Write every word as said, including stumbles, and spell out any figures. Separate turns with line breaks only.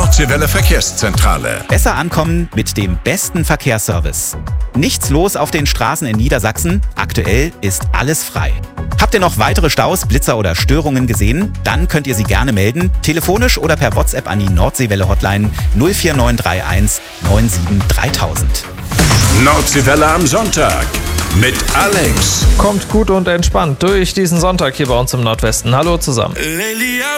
Nordseewelle Verkehrszentrale.
Besser ankommen mit dem besten Verkehrsservice. Nichts los auf den Straßen in Niedersachsen. Aktuell ist alles frei. Habt ihr noch weitere Staus, Blitzer oder Störungen gesehen? Dann könnt ihr sie gerne melden. Telefonisch oder per WhatsApp an die Nordseewelle-Hotline null vier neun drei eins neun sieben dreitausend.
Nordseewelle am Sonntag mit Alex.
Kommt gut und entspannt durch diesen Sonntag hier bei uns im Nordwesten. Hallo zusammen.
Lelia